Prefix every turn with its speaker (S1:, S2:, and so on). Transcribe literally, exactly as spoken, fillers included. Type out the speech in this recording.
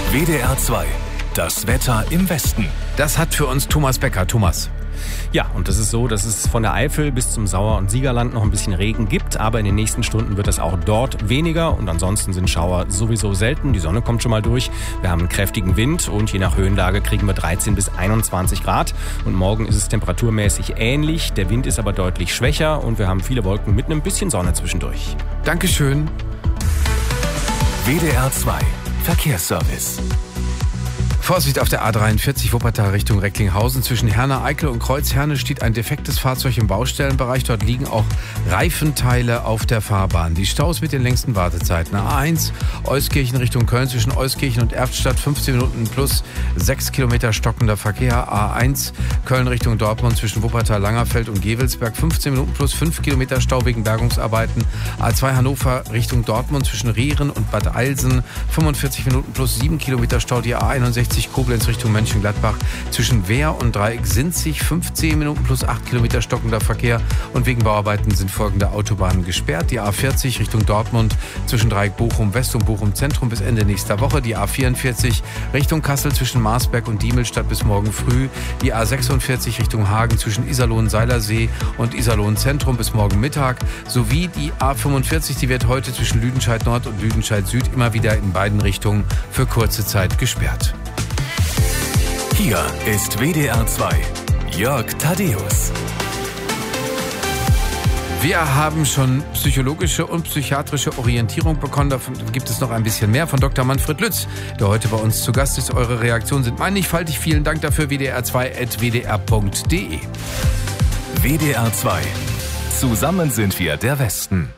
S1: W D R zwei. Das Wetter im Westen.
S2: Das hat für uns Thomas Becker. Thomas.
S3: Ja, und das ist so, dass es von der Eifel bis zum Sauer- und Siegerland noch ein bisschen Regen gibt, aber in den nächsten Stunden wird es auch dort weniger und ansonsten sind Schauer sowieso selten. Die Sonne kommt schon mal durch. Wir haben einen kräftigen Wind und je nach Höhenlage kriegen wir dreizehn bis einundzwanzig Grad. Und morgen ist es temperaturmäßig ähnlich. Der Wind ist aber deutlich schwächer und wir haben viele Wolken mit einem bisschen Sonne zwischendurch.
S2: Dankeschön.
S1: W D R zwei. Verkehrsservice.
S2: Vorsicht auf der A dreiundvierzig Wuppertal Richtung Recklinghausen. Zwischen Herne-Eickel und Kreuzherne steht ein defektes Fahrzeug im Baustellenbereich. Dort liegen auch Reifenteile auf der Fahrbahn. Die Staus mit den längsten Wartezeiten. A eins Euskirchen Richtung Köln zwischen Euskirchen und Erftstadt fünfzehn Minuten plus sechs Kilometer stockender Verkehr. A eins Köln Richtung Dortmund zwischen Wuppertal-Langerfeld und Gevelsberg fünfzehn Minuten plus fünf Kilometer Stau wegen Bergungsarbeiten. A zwei Hannover Richtung Dortmund zwischen Rieren und Bad Eilsen fünfundvierzig Minuten plus sieben Kilometer Stau. Die A einundsechzig Koblenz Richtung Mönchengladbach zwischen Wehr und Dreieck-Sinzig fünfzehn Minuten plus acht Kilometer stockender Verkehr und wegen Bauarbeiten sind folgende Autobahnen gesperrt. Die A vierzig Richtung Dortmund zwischen Dreieck-Bochum West und Bochum Zentrum bis Ende nächster Woche. Die A vierundvierzig Richtung Kassel zwischen Marsberg und Diemelstadt bis morgen früh. Die A sechsundvierzig Richtung Hagen zwischen Iserlohn-Seilersee und Iserlohn Zentrum bis morgen Mittag. Sowie die A fünfundvierzig, die wird heute zwischen Lüdenscheid Nord und Lüdenscheid Süd immer wieder in beiden Richtungen für kurze Zeit gesperrt.
S1: Hier ist W D R zwei. Jörg Thaddeus.
S2: Wir haben schon psychologische und psychiatrische Orientierung bekommen. Davon gibt es noch ein bisschen mehr von Doktor Manfred Lütz, der heute bei uns zu Gast ist. Eure Reaktionen sind mannigfaltig. Vielen Dank dafür. W D R zwei at w d r punkt d e.
S1: W D R zwei. Zusammen sind wir der Westen.